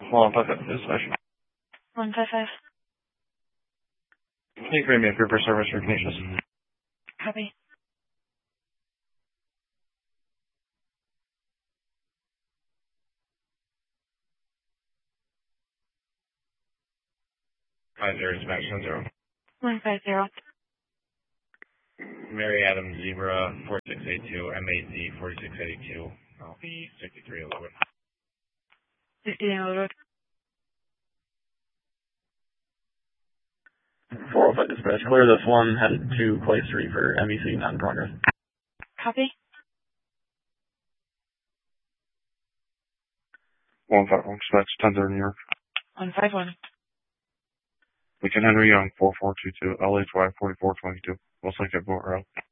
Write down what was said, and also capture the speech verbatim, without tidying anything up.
Hold on, five five dispatch. one five five. Hey, grade me up here for service for Canisius. Copy. Five zero dispatch, one zero. one five zero. Mary Adams Zebra, four six eight two, M A Z, forty-six eighty-two. I'll be sixty-three Elwood. fifty Elwood. four oh five dispatch, clear this one, headed to Clay Street for M E C, not in progress. Copy. one five one dispatch, ten zero New York. one five one. We can Henry Young, four four two two, L H Y forty-four twenty-two. Most likely at Boat Row.